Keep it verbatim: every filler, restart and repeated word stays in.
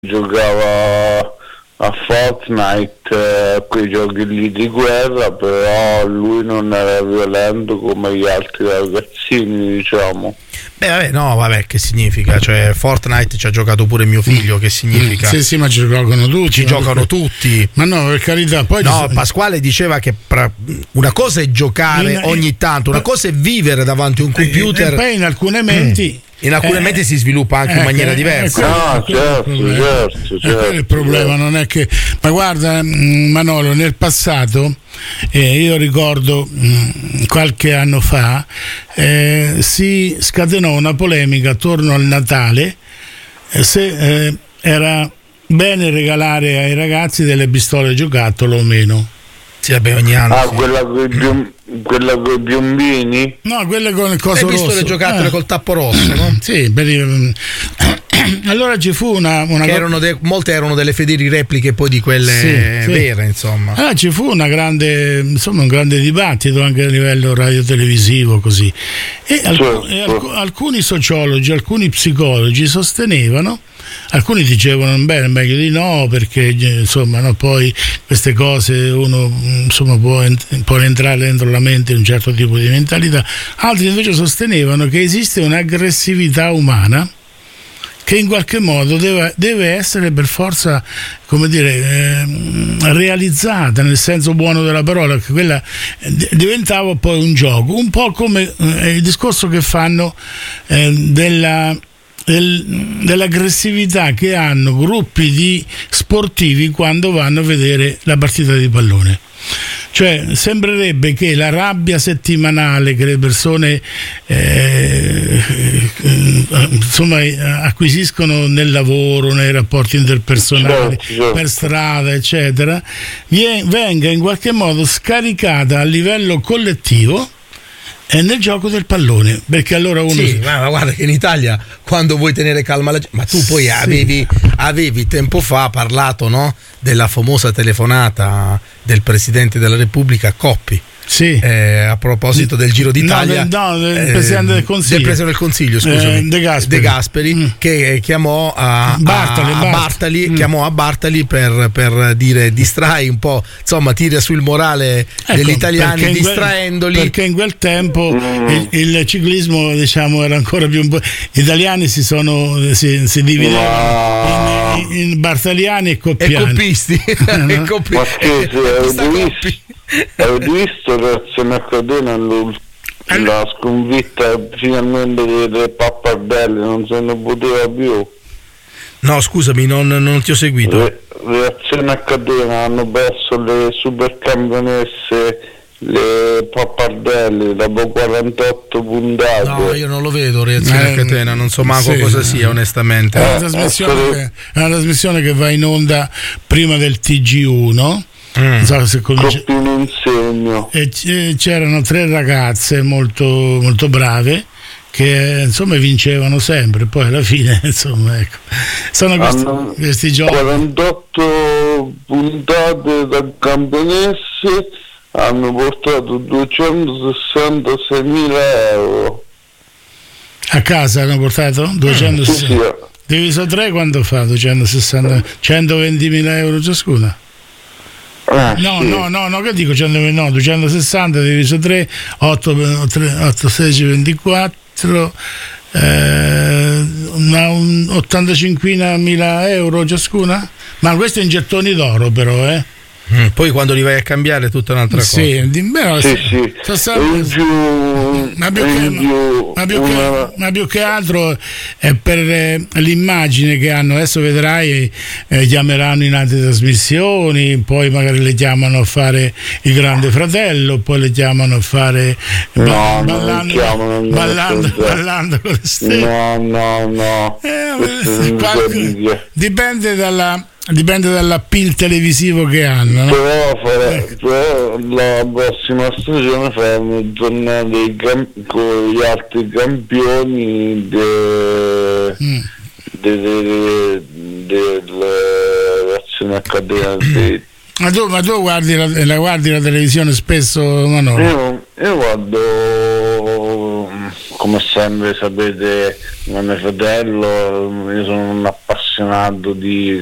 giocava a Fortnite, eh, quei giochi lì di guerra, però lui non era violento come gli altri ragazzini, diciamo. Beh, vabbè, no, vabbè, che significa? Cioè, Fortnite ci ha giocato pure mio figlio, che significa? Sì, sì, ma ci giocano tutti. Ci giocano tutti. Ma no, per carità, poi no, Pasquale diceva che pra, una cosa è giocare in, ogni tanto, una cosa è vivere davanti a un computer. E poi in alcune menti. In alcune eh, menti si sviluppa anche eh, in maniera eh, diversa. No, certo, certo, certo. Il problema non è che. Ma guarda, Manolo, nel passato, eh, io ricordo mh, qualche anno fa, eh, si scatenò una polemica attorno al Natale eh, se eh, era bene regalare ai ragazzi delle pistole giocattolo o meno. Sì, vabbè, ogni anno. Ah, sì. quella con i piom- quella con i piombini? No, quelle con il coso rosso. Le pistole giocattole eh. col tappo rosso, no? Sì, per il... allora ci fu una, una che erano de- molte erano delle fedeli repliche poi di quelle sì, sì. vere, insomma. Allora ci fu una grande, insomma, un grande dibattito anche a livello radiotelevisivo, così. E, alc- e alc- alcuni sociologi, alcuni psicologi sostenevano, alcuni dicevano bene, meglio di no, perché insomma no, poi queste cose uno insomma può, ent- può entrare dentro la mente un certo tipo di mentalità, altri invece sostenevano che esiste un'aggressività umana che in qualche modo deve, deve essere per forza, come dire, eh, realizzata nel senso buono della parola, che quella d- diventava poi un gioco, un po' come eh, il discorso che fanno eh, della Del, dell'aggressività che hanno gruppi di sportivi quando vanno a vedere la partita di pallone. Cioè sembrerebbe che la rabbia settimanale che le persone eh, eh, insomma acquisiscono nel lavoro, nei rapporti interpersonali, per strada eccetera, venga in qualche modo scaricata a livello collettivo è nel gioco del pallone, perché allora uno sì, ma guarda che in Italia quando vuoi tenere calma la gente, ma tu poi sì. avevi, avevi tempo fa parlato, no, della famosa telefonata del Presidente della Repubblica a Coppi. Sì. Eh, a proposito del Giro d'Italia, no, del, no, del Presidente del Consiglio, del Presidente del Consiglio scusami, eh, De Gasperi, De Gasperi mm. che chiamò a Bartali, a, a Bartali mm. chiamò a Bartali per, per dire distrai un po', insomma tira sul morale ecco, degli italiani perché distraendoli, quel, perché in quel tempo mm. il, il ciclismo diciamo era ancora più un po', gli italiani si sono si, si dividevano no. in, in bartaliani e coppiani e coppisti no? e coppi- ma che avete visto reazione a catena la sconfitta finalmente delle pappardelle, non se ne poteva più. No scusami, non, non ti ho seguito. Re, reazione a catena, hanno perso le supercampionesse, le pappardelle dopo quarantotto puntate. No, io non lo vedo reazione eh, a catena, non so manco sì, cosa sia onestamente. È una, trasmissione che, è una trasmissione che va in onda prima del T G uno. Mm. Non so se comincia... un insegno. E c'erano tre ragazze molto, molto brave che insomma vincevano sempre, poi alla fine insomma ecco sono questi, questi giochi. quarantotto puntate da campionesse hanno portato duecentosessantaseimila euro a casa, hanno portato duecentosessanta sì, sì. diviso tre quanto fa? duecentosessanta centoventimila euro ciascuna. Ah, no, sì. no, no, no, che dico? No, duecentosessanta diviso tre, otto, otto, sedici, ventiquattro, eh, una, un ottantacinquemila euro ciascuna? Ma questo in gettoni d'oro però, eh? Mm, poi quando li vai a cambiare è tutta un'altra sì, cosa. Di, beh, sì, sì. So sempre, più, ma, più che, più ma, più una... che, ma più che altro è per eh, l'immagine che hanno. Adesso vedrai, eh, chiameranno in altre trasmissioni, poi magari le chiamano a fare il Grande Fratello, poi le chiamano a fare no, ba- ballando, chiamano, ballando, ballando con le stelle. No, no, no. Eh, qualche, dipende dalla Dipende dall'appeal televisivo che hanno, no? Però, fare, però la prossima stagione faranno il torneo dei camp- con gli altri campioni de, mm. de, de, de, de, dell'azione accademica. Ma tu, ma tu guardi la, la guardi la televisione spesso, Manolo? Io, io guardo, come sempre sapete, mio fratello, io sono un appassionato appassionato di